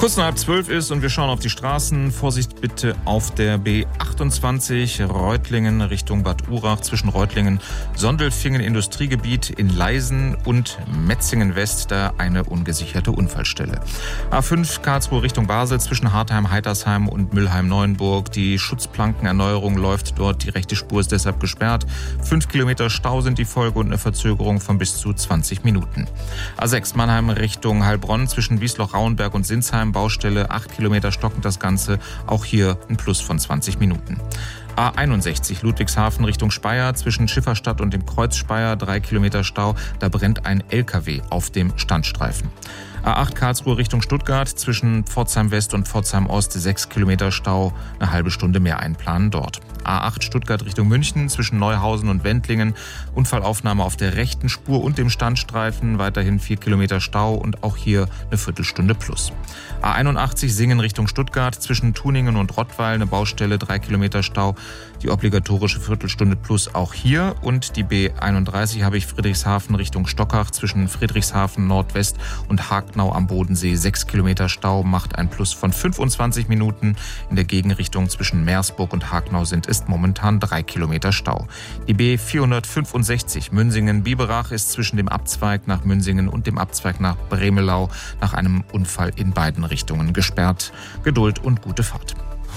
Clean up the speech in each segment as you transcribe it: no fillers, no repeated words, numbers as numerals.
Kurz nach 11:30 ist und wir schauen auf die Straßen. Vorsicht bitte auf der B28 Reutlingen Richtung Bad Urach zwischen Reutlingen, Sondelfingen Industriegebiet in Leisen und Metzingen West, da eine ungesicherte Unfallstelle. A5 Karlsruhe Richtung Basel zwischen Hartheim, Heitersheim und Mülheim-Neuenburg. Die Schutzplankenerneuerung läuft dort. Die rechte Spur ist deshalb gesperrt. 5 Kilometer Stau sind die Folge und eine Verzögerung von bis zu 20 Minuten. A6 Mannheim Richtung Heilbronn zwischen Wiesloch-Rauenberg und Sinsheim. Baustelle, 8 Kilometer stockend das Ganze. Auch hier ein Plus von 20 Minuten. A61 Ludwigshafen Richtung Speyer zwischen Schifferstadt und dem Kreuz Speyer. 3 Kilometer Stau. Da brennt ein LKW auf dem Standstreifen. A8 Karlsruhe Richtung Stuttgart zwischen Pforzheim West und Pforzheim Ost. 6 Kilometer Stau. Eine halbe Stunde mehr einplanen dort. A8 Stuttgart Richtung München zwischen Neuhausen und Wendlingen. Unfallaufnahme auf der rechten Spur und dem Standstreifen. Weiterhin 4 Kilometer Stau und auch hier eine Viertelstunde plus. A81 Singen Richtung Stuttgart zwischen Tuningen und Rottweil. Eine Baustelle, 3 Kilometer Stau. Die obligatorische Viertelstunde plus auch hier. Und die B31 habe ich Friedrichshafen Richtung Stockach zwischen Friedrichshafen Nordwest und Hagnau am Bodensee. 6 Kilometer Stau macht ein Plus von 25 Minuten. In der Gegenrichtung zwischen Meersburg und Hagnau ist momentan 3 Kilometer Stau. Die B465 Münsingen-Biberach ist zwischen dem Abzweig nach Münsingen und dem Abzweig nach Bremelau nach einem Unfall in beiden Richtungen gesperrt. Geduld und gute Fahrt.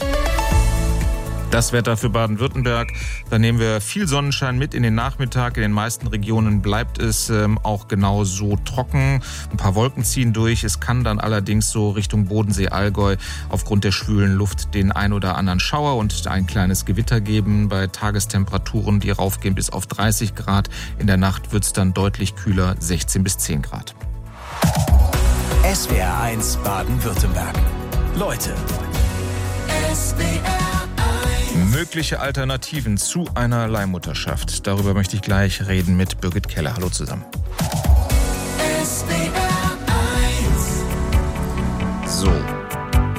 Das Wetter für Baden-Württemberg. Da nehmen wir viel Sonnenschein mit in den Nachmittag. In den meisten Regionen bleibt es auch genau so trocken. Ein paar Wolken ziehen durch. Es kann dann allerdings so Richtung Bodensee, Allgäu aufgrund der schwülen Luft den ein oder anderen Schauer und ein kleines Gewitter geben. Bei Tagestemperaturen, die raufgehen bis auf 30 Grad. In der Nacht wird es dann deutlich kühler, 16 bis 10 Grad. SWR1 Baden-Württemberg. Leute. SWR. Mögliche Alternativen zu einer Leihmutterschaft. Darüber möchte ich gleich reden mit Birgit Keller. Hallo zusammen.